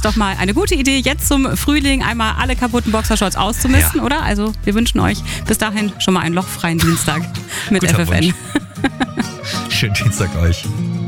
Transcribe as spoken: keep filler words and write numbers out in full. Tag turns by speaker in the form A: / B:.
A: ist doch mal eine gute Idee, jetzt zum Frühling einmal alle kaputten Boxershorts auszumisten, ja. oder? Also wir wünschen euch bis dahin schon mal einen lochfreien Dienstag mit
B: Guter
A: F F N.
B: Schönen Dienstag euch.